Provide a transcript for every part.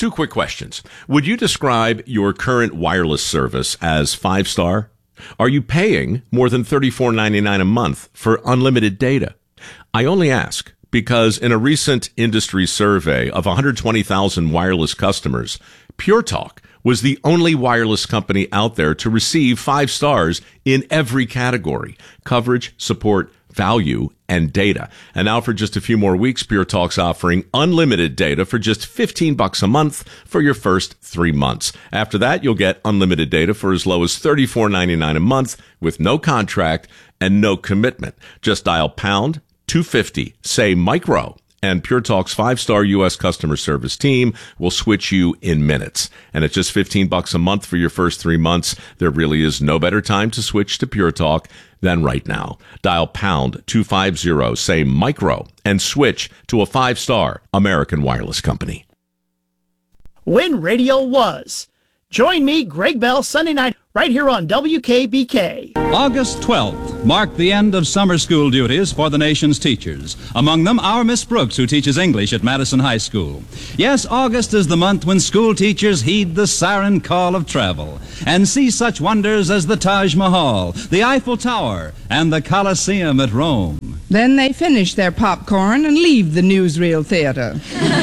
Two quick questions. Would you describe your current wireless service as 5-star? Are you paying more than $34.99 a month for unlimited data? I only ask because in a recent industry survey of 120,000 wireless customers, Pure Talk was the only wireless company out there to receive 5 stars in every category: coverage, support, value, and data. And now for just a few more weeks, Pure Talk's offering unlimited data for just $15 a month for your first 3 months. After that, you'll get unlimited data for as low as $34.99 a month with no contract and no commitment. Just dial pound 250, say micro, and Pure Talk's 5-star U.S. customer service team will switch you in minutes. And at just $15 a month for your first 3 months, there really is no better time to switch to Pure Talk than right now. Dial pound 250, say micro, and switch to a 5-star American wireless company. When radio was. Join me, Greg Bell, Sunday night, right here on WKBK. August 12th marked the end of summer school duties for the nation's teachers. Among them, our Miss Brooks, who teaches English at Madison High School. Yes, August is the month when school teachers heed the siren call of travel and see such wonders as the Taj Mahal, the Eiffel Tower, and the Colosseum at Rome. Then they finish their popcorn and leave the newsreel theater.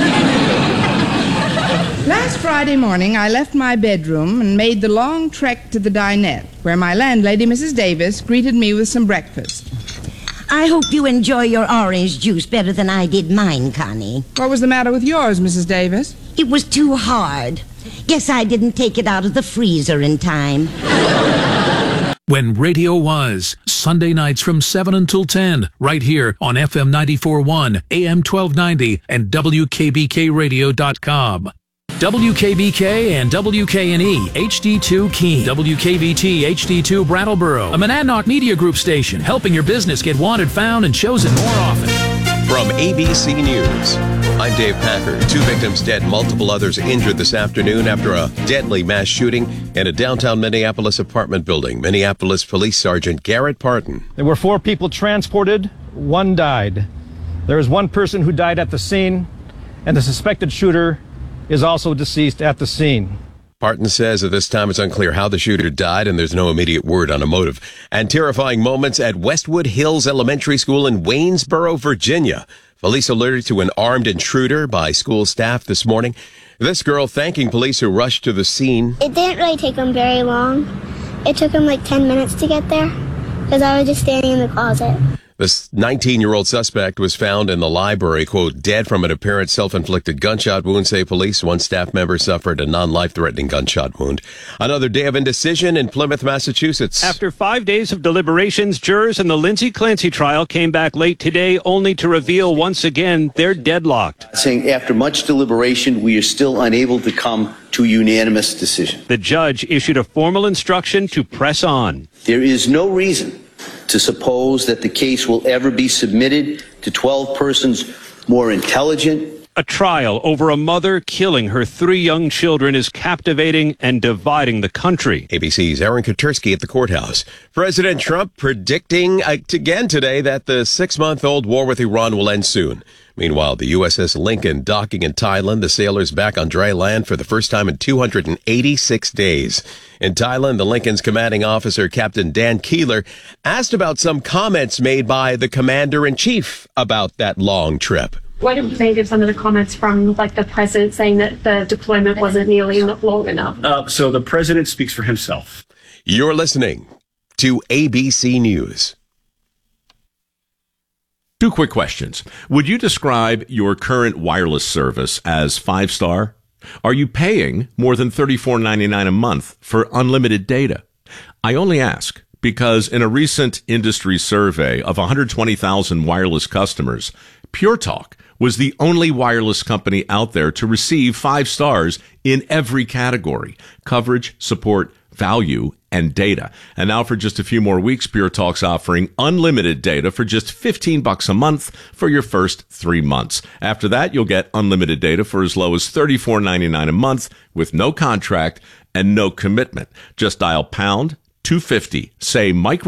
Last Friday morning, I left my bedroom and made the long trek to the dinette, where my landlady, Mrs. Davis, greeted me with some breakfast. I hope you enjoy your orange juice better than I did mine, Connie. What was the matter with yours, Mrs. Davis? It was too hard. Guess I didn't take it out of the freezer in time. When radio was, Sunday nights from 7 until 10, right here on FM 94.1, AM 1290, and WKBKRadio.com. WKBK and WKNE HD2 Keene, WKVT HD2 Brattleboro, a Monadnock Media Group station, helping your business get wanted, found, and chosen more often. From ABC News, I'm Dave Packer. 2 victims dead, multiple others injured this afternoon after a deadly mass shooting in a downtown Minneapolis apartment building. Minneapolis Police Sergeant Garrett Parton. There were 4 people transported. 1 died. There is 1 person who died at the scene, and the suspected shooter is also deceased at the scene. Parton says at this time it's unclear how the shooter died and there's no immediate word on a motive. And terrifying moments at Westwood Hills Elementary School in Waynesboro, Virginia. Police alerted to an armed intruder by school staff this morning. This girl thanking police who rushed to the scene. It didn't really take them very long. It took them like 10 minutes to get there because I was just standing in the closet. This 19-year-old suspect was found in the library, quote, dead from an apparent self-inflicted gunshot wound, say police. 1 staff member suffered a non-life-threatening gunshot wound. Another day of indecision in Plymouth, Massachusetts. After 5 days of deliberations, jurors in the Lindsay Clancy trial came back late today only to reveal once again they're deadlocked. Saying after much deliberation, we are still unable to come to a unanimous decision. The judge issued a formal instruction to press on. There is no reason to suppose that the case will ever be submitted to 12 persons more intelligent. A trial over a mother killing her 3 young children is captivating and dividing the country. ABC's Aaron Katersky at the courthouse. President Trump predicting again today that the 6-month-old war with Iran will end soon. Meanwhile, the USS Lincoln docking in Thailand, the sailors back on dry land for the first time in 286 days. In Thailand, the Lincoln's commanding officer, Captain Dan Keeler, asked about some comments made by the commander-in-chief about that long trip. What do you think of some of the comments from, like, the president saying that the deployment wasn't nearly long enough? So the president speaks for himself. You're listening to ABC News. 2 quick questions. Would you describe your current wireless service as 5-star? Are you paying more than $34.99 a month for unlimited data? I only ask because in a recent industry survey of 120,000 wireless customers, Pure Talk was the only wireless company out there to receive 5 stars in every category: coverage, support, value, and data. And now for just a few more weeks, Pure Talk's offering unlimited data for just $15 a month for your first 3 months. After that, you'll get unlimited data for as low as $34.99 a month with no contract and no commitment. Just dial pound 250, say micro,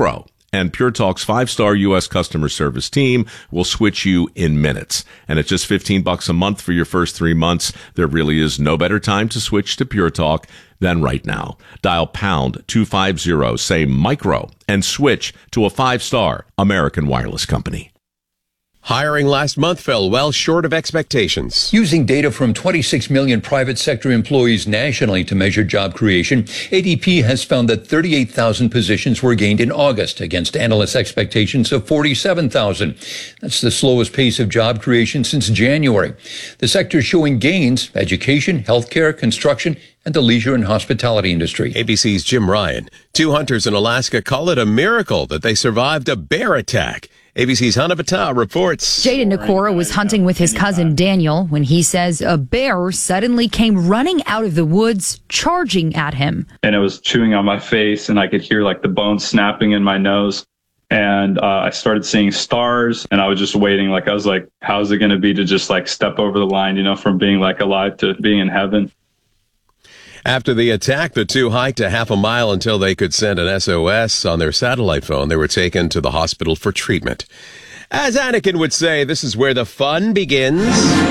And Pure Talk's 5-star U.S. customer service team will switch you in minutes. And at just $15 a month for your first 3 months, there really is no better time to switch to Pure Talk than right now. Dial pound 250, say micro, and switch to a 5-star American Wireless company. Hiring last month fell well short of expectations. Using data from 26 million private sector employees nationally to measure job creation, ADP has found that 38,000 positions were gained in August against analysts' expectations of 47,000. That's the slowest pace of job creation since January. The sector showing gains: education, healthcare, construction, and the leisure and hospitality industry. ABC's Jim Ryan. 2 hunters in Alaska call it a miracle that they survived a bear attack. ABC's Hannah Battah reports. Jaden Nakora was hunting with his cousin Daniel when he says a bear suddenly came running out of the woods, charging at him. And it was chewing on my face, and I could hear like the bones snapping in my nose. And I started seeing stars, and I was just waiting. Like, I was like, how's it going to be to just like step over the line, you know, from being like alive to being in heaven? After the attack, the two hiked a half a mile until they could send an SOS on their satellite phone. They were taken to the hospital for treatment. As Anakin would say, this is where the fun begins.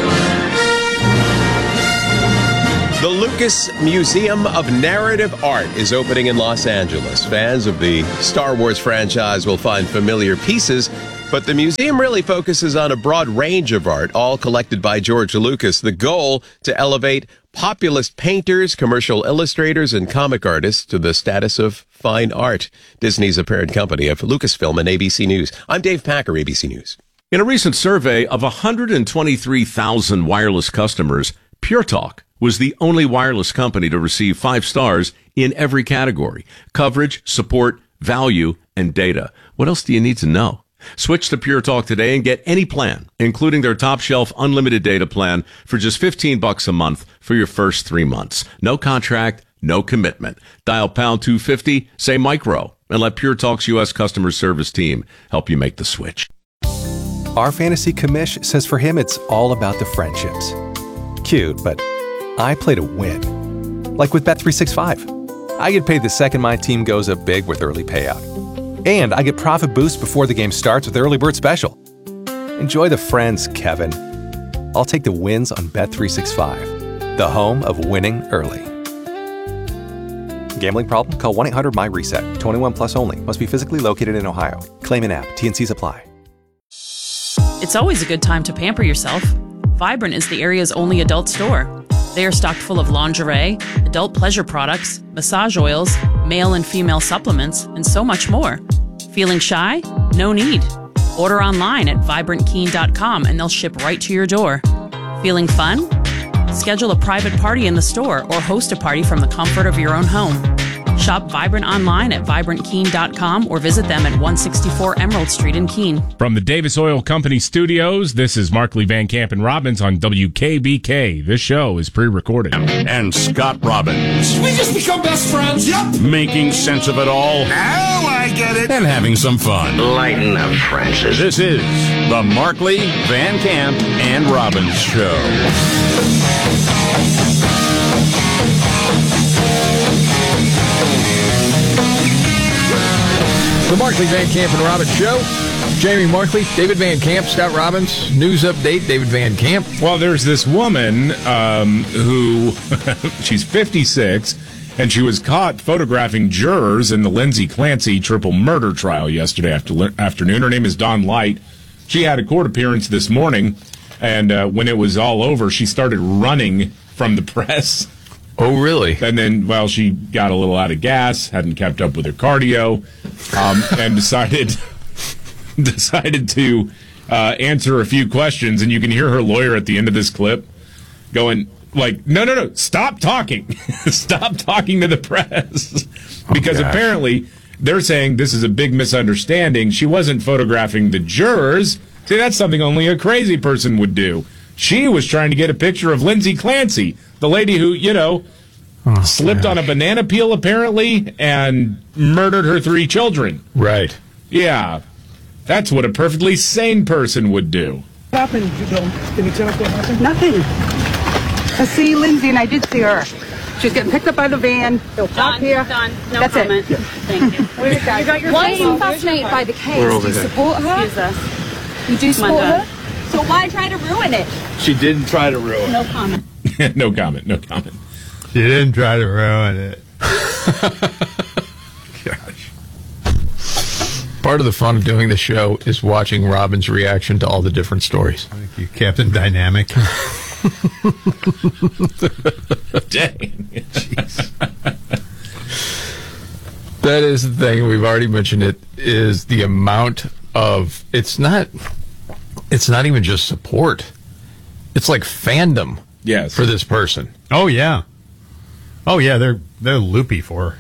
The Lucas Museum of Narrative Art is opening in Los Angeles. Fans of the Star Wars franchise will find familiar pieces, but the museum really focuses on a broad range of art, all collected by George Lucas. The goal, to elevate populist painters, commercial illustrators, and comic artists to the status of fine art. Disney's a parent company of Lucasfilm and ABC News. I'm Dave Packer, ABC News. In a recent survey of 123,000 wireless customers, Pure Talk was the only wireless company to receive 5 stars in every category: coverage, support, value, and data. What else do you need to know? Switch to Pure Talk today and get any plan, including their top shelf unlimited data plan, for just $15 a month for your first 3 months. No contract, no commitment. Dial pound 250, say micro, and let Pure Talk's U.S. customer service team help you make the switch. Our fantasy commish says for him it's all about the friendships. Cute, but I play to win. Like with Bet365. I get paid the second my team goes up big with early payout. And I get profit boost before the game starts with Early Bird Special. Enjoy the friends, Kevin. I'll take the wins on Bet365, the home of winning early. Gambling problem? Call 1-800-MY-RESET. 21 plus only. Must be physically located in Ohio. Claim in app. T&Cs apply. It's always a good time to pamper yourself. Vibrant is the area's only adult store. They are stocked full of lingerie, adult pleasure products, massage oils, male and female supplements, and so much more. Feeling shy? No need. Order online at vibrantkeen.com and they'll ship right to your door. Feeling fun? Schedule a private party in the store or host a party from the comfort of your own home. Shop Vibrant online at vibrantkeen.com or visit them at 164 Emerald Street in Keene. From the Davis Oil Company studios, this is Markley, Van Camp, and Robbins on WKBK. This show is pre-recorded. And Scott Robbins. We just become best friends. Yep. Making sense of it all. Now I get it. And having some fun. Lighten up, Francis. This is the Markley, Van Camp, and Robbins Show. The Markley, Van Camp, and Robbins Show. Jamie Markley, David Van Camp, Scott Robbins. News update, David Van Camp. Well, there's this woman who, she's 56, and she was caught photographing jurors in the Lindsay Clancy triple murder trial yesterday afternoon. Her name is Dawn Light. She had a court appearance this morning, and when it was all over, she started running from the press. Oh, really? And then, well, she got a little out of gas, hadn't kept up with her cardio, and decided to answer a few questions. And you can hear her lawyer at the end of this clip going, like, no, stop talking. Stop talking to the press. Because apparently they're saying this is a big misunderstanding. She wasn't photographing the jurors. See, that's something only a crazy person would do. She was trying to get a picture of Lindsay Clancy, the lady who, slipped on a banana peel, apparently, and murdered her 3 children. Right. Yeah. That's what a perfectly sane person would do. What happened? Can you tell us what happened? Nothing. I see Lindsay, and I did see her. She's getting picked up by the van. They'll park here. Done. No That's comment. it. Thank you. You got your Why are face you on. fascinated by the case? We're over Do you there. support her? Excuse us. You do Come on, support Dad. her? So why try to ruin it? She didn't try to ruin No comment. it. No comment. No comment. She didn't try to ruin it. Gosh. Part of the fun of doing the show is watching Robin's reaction to all the different stories. Thank you, Captain Dynamic. Dang. Jeez. That is the thing. We've already mentioned it. Is the amount of it's not even just support. It's like fandom. Yes. For this person. Oh yeah. They're loopy for her.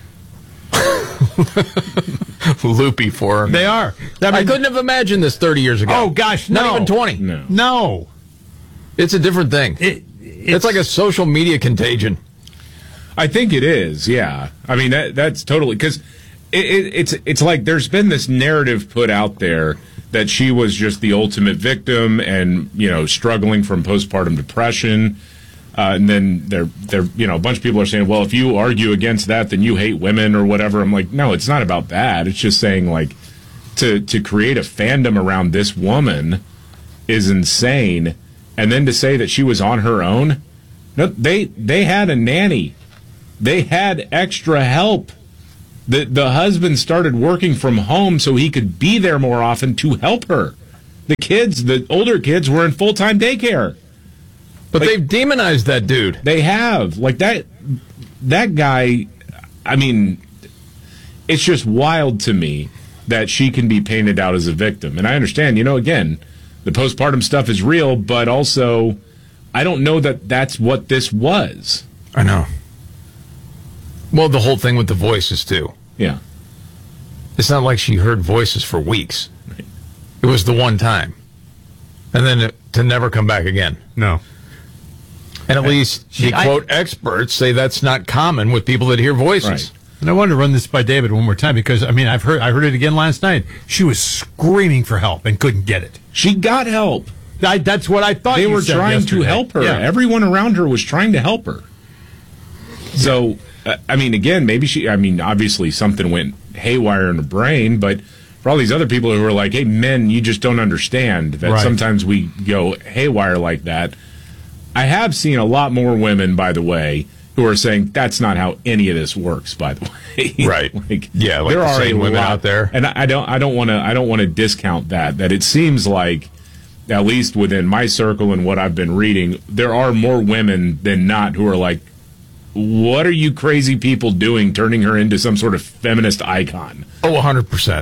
Loopy for him. They are. I couldn't have imagined this 30 years ago. Oh gosh, not even 20. No. It's a different thing. It's like a social media contagion. I think it is. Yeah. I mean that's totally because it's like there's been this narrative put out there that she was just the ultimate victim and struggling from postpartum depression. And then they're a bunch of people are saying, well, if you argue against that, then you hate women or whatever. I'm like, no, it's not about that. It's just saying like to create a fandom around this woman is insane. And then to say that she was on her own, no, they had a nanny, they had extra help. The husband started working from home so he could be there more often to help her. The older kids were in full-time daycare. But they've demonized that dude. They have. Like that guy, I mean, it's just wild to me that she can be painted out as a victim. And I understand, again, the postpartum stuff is real, but also I don't know that that's what this was. I know. Well, the whole thing with the voices, too. Yeah. It's not like she heard voices for weeks. Right. It was the one time. And then to never come back again. No. And at least, experts say that's not common with people that hear voices. Right. And I wanted to run this by David one more time because, I heard it again last night. She was screaming for help and couldn't get it. She got help. That's what I thought. They were said trying yesterday. to help her. Yeah. Everyone around her was trying to help her. So, again, maybe obviously something went haywire in her brain, but for all these other people who are like, hey, men, you just don't understand that sometimes we go haywire like that. I have seen a lot more women, by the way, who are saying that's not how any of this works, by the way. Right. There are a women out there. And I don't want to discount that it seems like, at least within my circle and what I've been reading, there are more women than not who are like, what are you crazy people doing, turning her into some sort of feminist icon? Oh, 100%.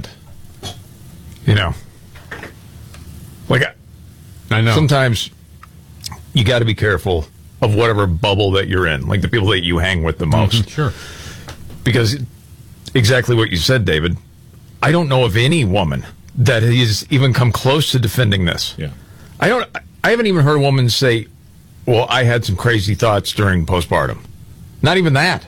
I know. Sometimes you got to be careful of whatever bubble that you're in, like the people that you hang with the most. Mm-hmm, sure. Because exactly what you said, David, I don't know of any woman that has even come close to defending this. Yeah. I haven't even heard a woman say, well, I had some crazy thoughts during postpartum. Not even that.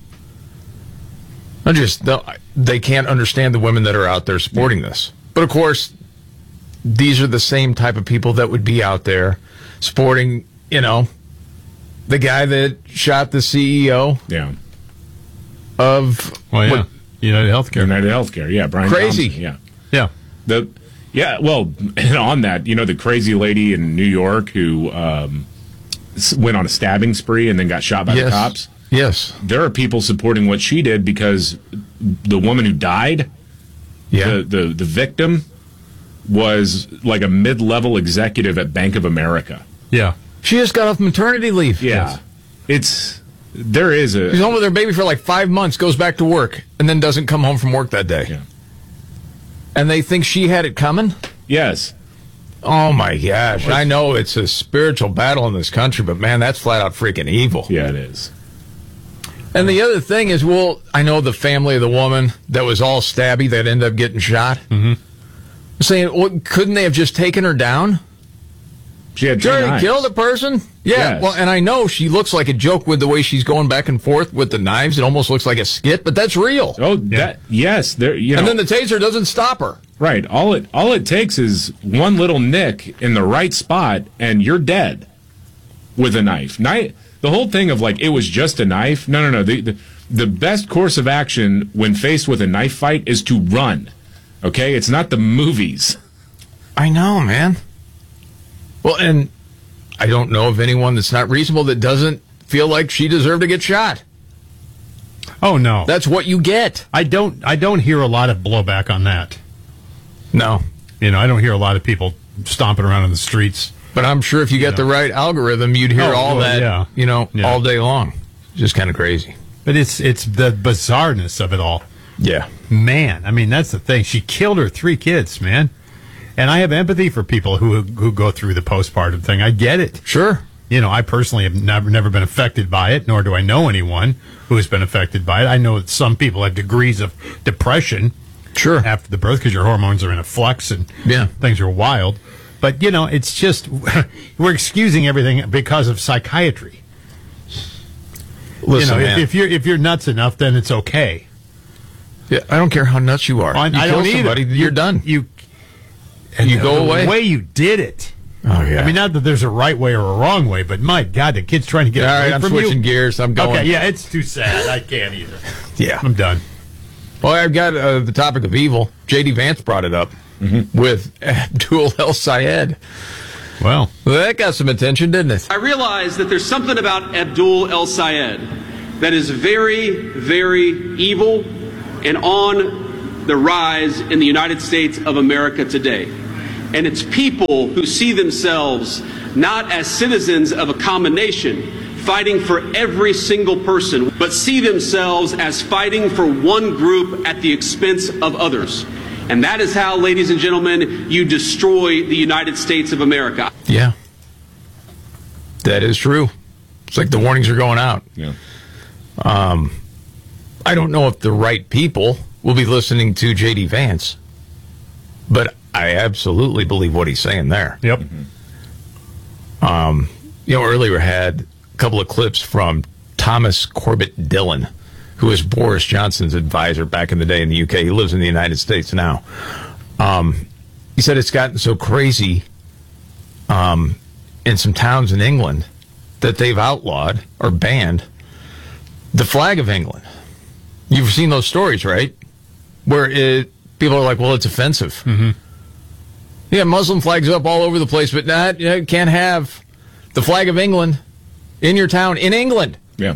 Mm-hmm. They can't understand the women that are out there supporting this. But of course, these are the same type of people that would be out there supporting, the guy that shot the CEO. Yeah. Of United Healthcare. Yeah, Brian crazy. Thompson, yeah. Well, and on that, the crazy lady in New York who went on a stabbing spree and then got shot by the cops. Yes. There are people supporting what she did because the woman who died, the victim, was like a mid-level executive at Bank of America. Yeah. She just got off maternity leave. Yeah. She's home with her baby for like 5 months, goes back to work, and then doesn't come home from work that day. Yeah. And they think she had it coming? Yes. Oh, my gosh. I know it's a spiritual battle in this country, but, man, that's flat out freaking evil. Yeah, it is. And the other thing is, I know the family of the woman that was all stabby that ended up getting shot. Mm-hmm. Saying, couldn't they have just taken her down? She had killed a person? Yeah. Yes. Well, and I know she looks like a joke with the way she's going back and forth with the knives. It almost looks like a skit, but that's real. Oh, yes. And then the taser doesn't stop her. Right. All it takes is one little nick in the right spot, and you're dead. with a knife. The whole thing of like it was just a knife. No. The best course of action when faced with a knife fight is to run. Okay, it's not the movies. I know, man. Well, and I don't know of anyone that's not reasonable that doesn't feel like she deserved to get shot. Oh no, that's what you get. I don't hear a lot of blowback on that. No, I don't hear a lot of people stomping around in the streets. But I'm sure if you got the right algorithm, you'd hear all day long. Just kind of crazy. But it's the bizarreness of it all. Yeah. Man, I mean, that's the thing. She killed her 3 kids, man. And I have empathy for people who go through the postpartum thing. I get it. Sure. I personally have never been affected by it, nor do I know anyone who has been affected by it. I know that some people have degrees of depression after the birth because your hormones are in a flux and things are wild. But, it's just, we're excusing everything because of psychiatry. Listen, man. if you're nuts enough, then it's okay. Yeah, I don't care how nuts you are. I don't kill somebody, you're done. You go away. The way you did it. Oh, yeah. I mean, not that there's a right way or a wrong way, but my God, the kid's trying to get away I'm from switching gears. I'm going. Okay, yeah, it's too sad. I can't either. Yeah. I'm done. Well, I've got the topic of evil. J.D. Vance brought it up with Abdul El Sayed. Well, that got some attention, didn't it? I realize that there's something about Abdul El Sayed that is very, very evil and on the rise in the United States of America today. And it's people who see themselves not as citizens of a common nation, fighting for every single person, but see themselves as fighting for one group at the expense of others. And that is how, ladies and gentlemen, you destroy the United States of America. Yeah. That is true. It's like the warnings are going out. Yeah. I don't know if the right people will be listening to J.D. Vance, but I absolutely believe what he's saying there. Yep. Earlier we had a couple of clips from Thomas Corbett Dillon, who was Boris Johnson's advisor back in the day in the UK. He lives in the United States now. He said it's gotten so crazy in some towns in England that they've outlawed or banned the flag of England. You've seen those stories, right? Where people are like, well, it's offensive. Mm-hmm. Yeah, Muslim flags up all over the place, but you can't have the flag of England in your town in England. Yeah.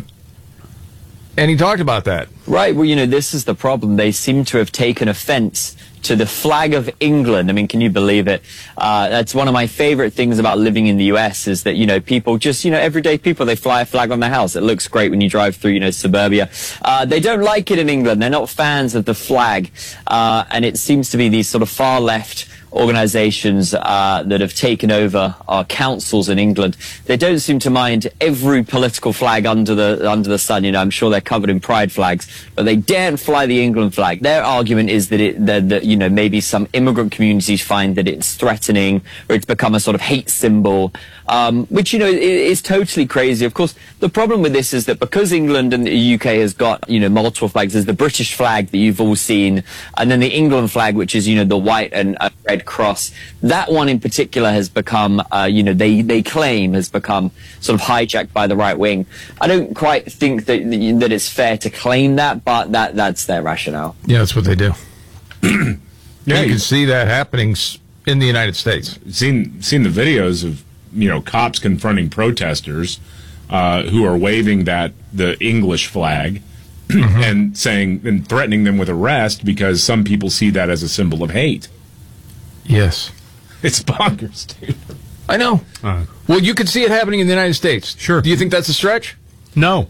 And he talked about that. Right. Well, this is the problem. They seem to have taken offense to the flag of England. I mean, can you believe it? That's one of my favorite things about living in the U.S. is that, people just, everyday people, they fly a flag on their house. It looks great when you drive through, suburbia. They don't like it in England. They're not fans of the flag. And it seems to be these sort of far left organizations that have taken over our councils in England. They don't seem to mind every political flag under the sun. I'm sure they're covered in pride flags, but they daren't fly the England flag. Their argument is that maybe some immigrant communities find that it's threatening or it's become a sort of hate symbol, which is totally crazy. Of course, the problem with this is that because England and the UK has got multiple flags, there's the British flag that you've all seen, and then the England flag, which is the white and red cross. That one in particular has become, they claim has become sort of hijacked by the right wing. I don't quite think that it's fair to claim that, but that's their rationale. Yeah, that's what they do. Yeah, you can see that happening in the United States. Seen the videos of cops confronting protesters who are waving the English flag and threatening them with arrest because some people see that as a symbol of hate. Yes. It's bonkers, dude. I know. Well, you could see it happening in the United States. Sure. Do you think that's a stretch? No.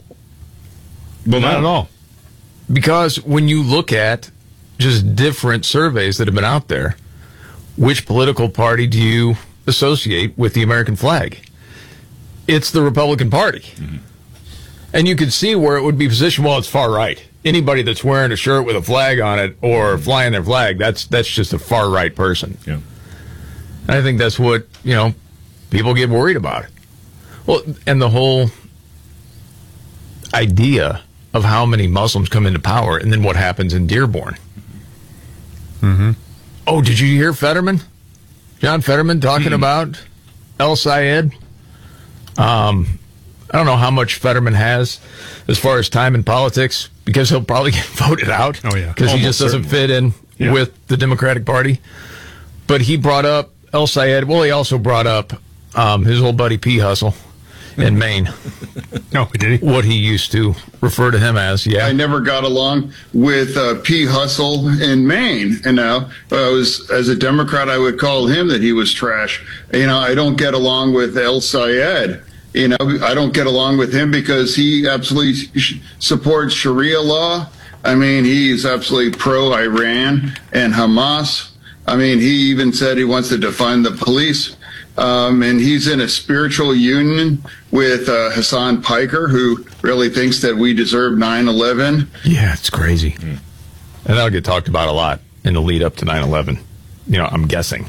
Well, not at all. Because when you look at just different surveys that have been out there, which political party do you associate with the American flag? It's the Republican Party. Mm-hmm. And you could see where it would be positioned, well, it's far right. Anybody that's wearing a shirt with a flag on it or flying their flag, that's just a far right person. Yeah. And I think that's what, people get worried about. Well, and the whole idea of how many Muslims come into power and then what happens in Dearborn. Mm-hmm. Oh, did you hear Fetterman? John Fetterman talking about El Sayed? I don't know how much Fetterman has as far as time in politics, because he'll probably get voted out. Oh, yeah. Because he just doesn't fit in with the Democratic Party. But he brought up El Sayed. Well, he also brought up his old buddy P. Hustle in Maine. No, did he? What he used to refer to him as, yeah. I never got along with P. Hustle in Maine. And now, as a Democrat, I would call him that he was trash. I don't get along with El Sayed. I don't get along with him because he absolutely supports Sharia law. I mean, he's absolutely pro-Iran and Hamas. I mean, he even said he wants to defund the police. And he's in a spiritual union with Hassan Piker, who really thinks that we deserve 9/11. Yeah, it's crazy. And that'll get talked about a lot in the lead up to 9/11. I'm guessing.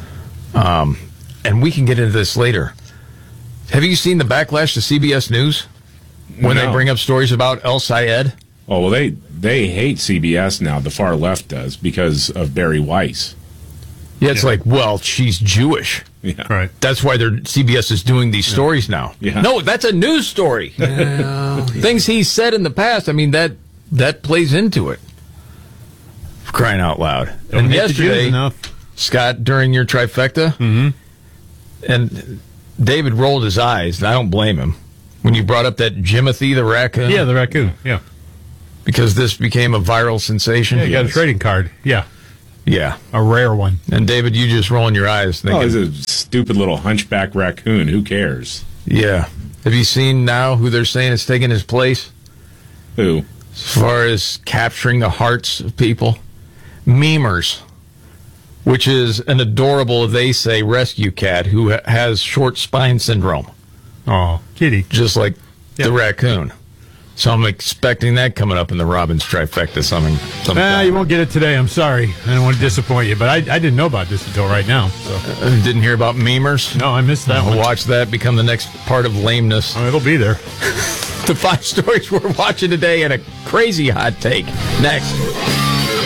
And we can get into this later. Have you seen the backlash to CBS News when they bring up stories about El Sayed? Oh, well, they hate CBS now. The far left does, because of Barry Weiss. Yeah, it's like, well, she's Jewish. Yeah. Right. That's why CBS is doing these stories now. Yeah. No, that's a news story. Things he said in the past, I mean, that plays into it. For crying out loud. Don't and hate the Jews yesterday, enough. Scott, during your trifecta, and David rolled his eyes, and I don't blame him, when you brought up that Jimothy the raccoon. Yeah, the raccoon. Yeah. Because this became a viral sensation. Yeah, you got a trading card. Yeah. Yeah. A rare one. And David, you just rolling your eyes. Thinking, he's a stupid little hunchback raccoon. Who cares? Yeah. Have you seen now who they're saying is taking his place? Who? As far as capturing the hearts of people? Memers. Which is an adorable, they say, rescue cat who has short spine syndrome. Oh, kitty. Just like the raccoon. So I'm expecting that coming up in the Robbins trifecta. You won't get it today. I'm sorry. I don't want to disappoint you, but I didn't know about this until right now. So. Didn't hear about memers? No, I missed that one. Watch that become the next part of lameness. Oh, it'll be there. The 5 stories we're watching today and a crazy hot take. Next.